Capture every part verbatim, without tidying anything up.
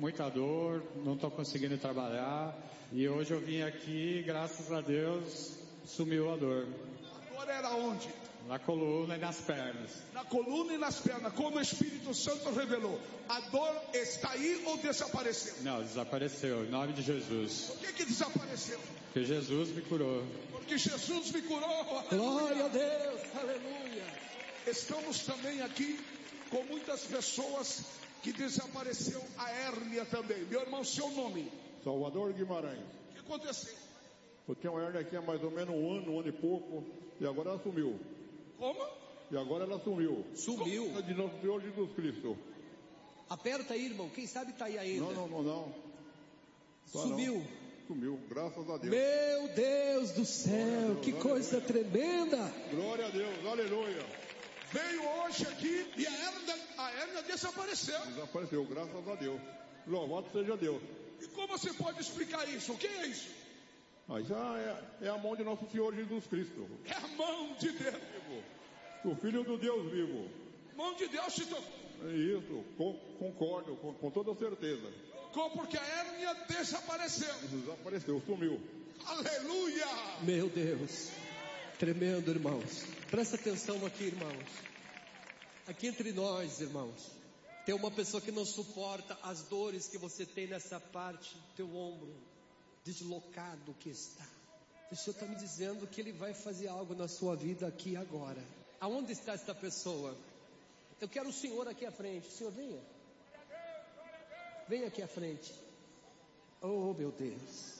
muita dor, não estou conseguindo trabalhar. E hoje eu vim aqui, graças a Deus, sumiu a dor. A dor era onde? Na coluna e nas pernas. Na coluna e nas pernas, como o Espírito Santo revelou. A dor está aí ou desapareceu? Não, desapareceu, em nome de Jesus. Por que que desapareceu? Porque Jesus me curou. Porque Jesus me curou. Glória a Deus, aleluia. Estamos também aqui com muitas pessoas que desapareceu a hérnia também. Meu irmão, seu nome? Salvador Guimarães. O que aconteceu? Eu tinha uma hérnia aqui há mais ou menos um ano, um ano e pouco, e agora ela sumiu. Como? E agora ela sumiu. Sumiu. É de nosso Senhor Jesus Cristo. Aperta aí, irmão. Quem sabe tá aí ainda. Não, não, não, não. Tá, Sumiu. Não. Sumiu, graças a Deus. Meu Deus do céu, Deus, que aleluia. Coisa tremenda. Glória a Deus, aleluia. Veio hoje aqui e a hérnia, a hérnia desapareceu. Desapareceu, graças a Deus. Louvado seja Deus. E como você pode explicar isso? O que é isso? Mas ah, é, é a mão de nosso Senhor Jesus Cristo. É a mão de Deus. O Filho do Deus vivo. Mão de Deus te tocou. É isso, com, concordo, com, com toda certeza. Tocou porque a hérnia desapareceu. Desapareceu, sumiu. Aleluia! Meu Deus, tremendo, irmãos. Presta atenção aqui, irmãos. Aqui entre nós, irmãos, tem uma pessoa que não suporta as dores que você tem nessa parte do teu ombro, deslocado que está. O Senhor está me dizendo que Ele vai fazer algo na sua vida aqui agora. Aonde está esta pessoa? Eu quero o Senhor aqui à frente. O Senhor, venha. Venha aqui à frente. Oh, meu Deus.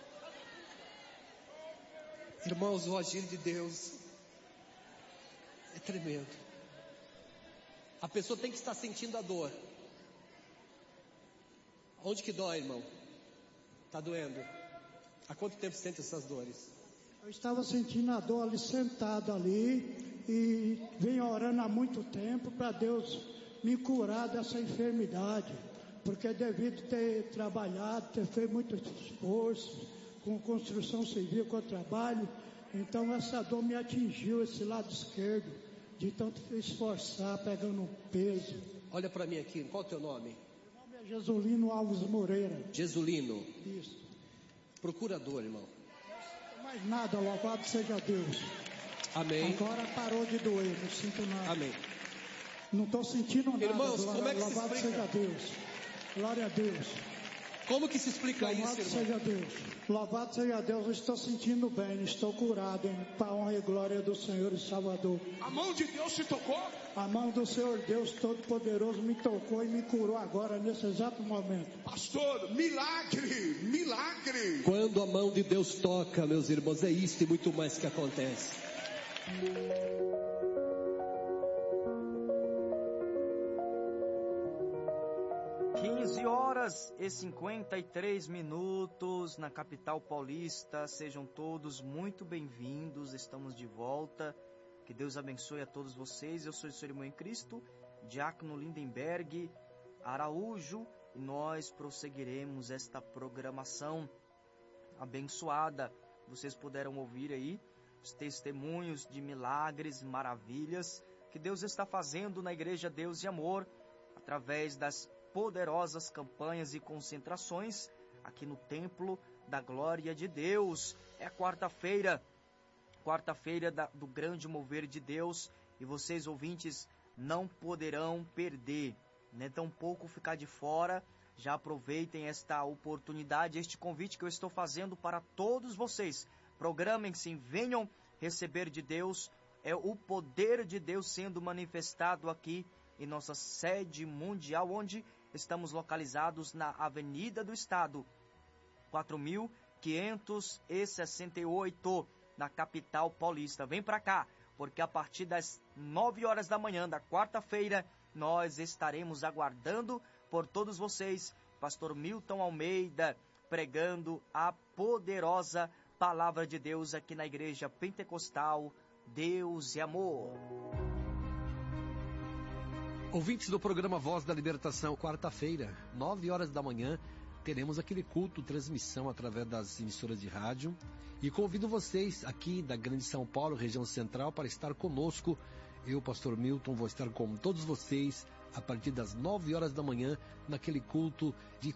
Irmãos, o agir de Deus é tremendo. A pessoa tem que estar sentindo a dor. Onde que dói, irmão? Está doendo? Há quanto tempo sente essas dores? Eu estava sentindo a dor ali, sentado ali, e venho orando há muito tempo para Deus me curar dessa enfermidade, porque devido ter trabalhado, ter feito muito esforço, com construção civil, com trabalho, então essa dor me atingiu, esse lado esquerdo, de tanto esforçar, pegando um peso. Olha para mim aqui, qual é o teu nome? Meu nome é Jesulino Alves Moreira. Jesulino. Isso. Procurador, irmão. Mais nada, louvado seja Deus. Amém. Agora parou de doer, não sinto nada. Amém. Não estou sentindo nada. Irmãos, glória, como é que se louvado explica? seja Deus. Glória a Deus. Como que se explica louvado isso, irmão? Louvado seja Deus. Louvado seja Deus, eu estou sentindo bem, estou curado, hein? Para a honra e glória do Senhor e Salvador. A mão de Deus te tocou? A mão do Senhor Deus Todo-Poderoso me tocou e me curou agora, nesse exato momento. Pastor, milagre, milagre. Quando a mão de Deus toca, meus irmãos, é isso e muito mais que acontece. quinze horas e cinquenta e três minutos na capital paulista. Sejam todos muito bem-vindos. Estamos de volta. Que Deus abençoe a todos vocês. Eu sou o seu irmão em Cristo, Diácono Lindenberg Araújo, e nós prosseguiremos esta programação abençoada. Vocês puderam ouvir aí os testemunhos de milagres, maravilhas que Deus está fazendo na Igreja Deus e Amor, através das poderosas campanhas e concentrações aqui no Templo da Glória de Deus. É quarta-feira, quarta-feira do grande mover de Deus, e vocês, ouvintes, não poderão perder, né? Tampouco ficar de fora. Já aproveitem esta oportunidade, este convite que eu estou fazendo para todos vocês. Programem-se, venham receber de Deus. É o poder de Deus sendo manifestado aqui em nossa sede mundial, onde estamos localizados na Avenida do Estado, quatro mil quinhentos e sessenta e oito, na capital paulista. Vem para cá, porque a partir das nove horas da manhã da quarta-feira, nós estaremos aguardando por todos vocês. Pastor Milton Almeida pregando a poderosa palavra de Deus aqui na Igreja Pentecostal Deus e Amor. Ouvintes do programa Voz da Libertação, quarta-feira, nove horas da manhã, teremos aquele culto, transmissão através das emissoras de rádio. E convido vocês aqui da Grande São Paulo, região central, para estar conosco. Eu, Pastor Milton, vou estar com todos vocês a partir das nove horas da manhã, naquele culto de